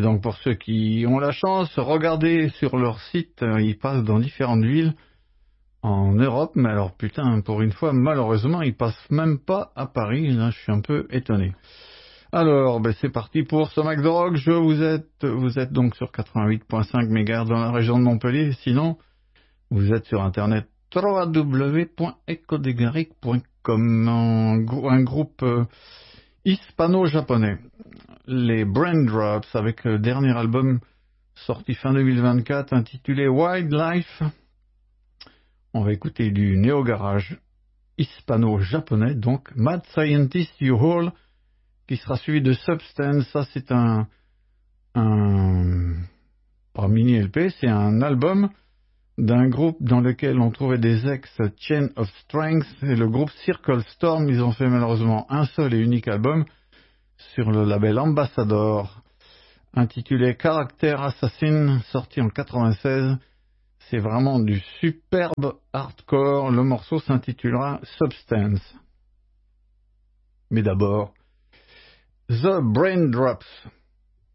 Et donc pour ceux qui ont la chance, regardez sur leur site, ils passent dans différentes villes en Europe, mais alors putain, pour une fois, malheureusement, ils passent même pas à Paris, là je suis un peu étonné. Alors, c'est parti pour ce Mac de Rock. Vous êtes donc sur 88.5 MHz dans la région de Montpellier. Sinon, vous êtes sur internet www.ecodegaric.com, un groupe hispano-japonais. Les Braindrops, avec le dernier album sorti fin 2024 intitulé Wildlife. On va écouter du néo-garage hispano-japonais, donc Mad Scientist You All, qui sera suivi de Substance. Ça, c'est un pas mini LP, c'est un album d'un groupe dans lequel on trouvait des ex-Chain of Strength et le groupe Circle Storm. Ils ont fait malheureusement un seul et unique album sur le label Ambassador, intitulé Character Assassin, sorti en 96. C'est vraiment du superbe hardcore. Le morceau s'intitulera Substance. Mais d'abord, The Braindrops.